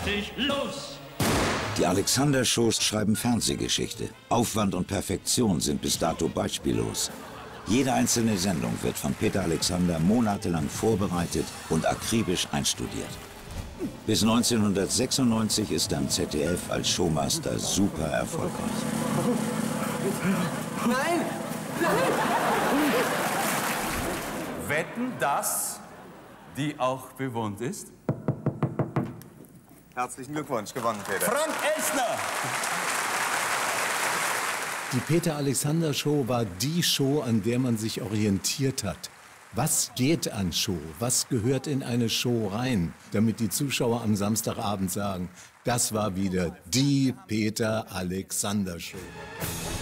fertig, los! Die Alexander-Shows schreiben Fernsehgeschichte. Aufwand und Perfektion sind bis dato beispiellos. Jede einzelne Sendung wird von Peter Alexander monatelang vorbereitet und akribisch einstudiert. Bis 1996 ist er am ZDF als Showmaster super erfolgreich. Nein! Wetten, dass die auch bewohnt ist? Herzlichen Glückwunsch, gewonnen, Peter. Frank Elstner! Die Peter-Alexander-Show war die Show, an der man sich orientiert hat. Was geht an Show? Was gehört in eine Show rein, damit die Zuschauer am Samstagabend sagen, das war wieder die Peter-Alexander-Show.